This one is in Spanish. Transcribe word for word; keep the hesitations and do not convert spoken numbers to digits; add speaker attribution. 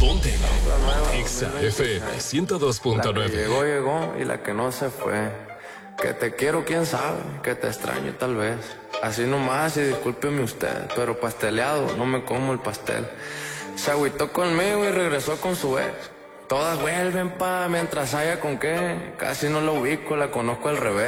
Speaker 1: Ponte Exa F M ciento dos punto
Speaker 2: La que
Speaker 1: nueve.
Speaker 2: llegó, llegó y la que no se fue. Que te quiero, quién sabe, que te extraño tal vez. Así nomás y discúlpeme usted, pero pasteleado, no me como el pastel. Se agüitó conmigo y regresó con su ex. Todas vuelven pa' mientras haya con qué. Casi no la ubico, la conozco al revés.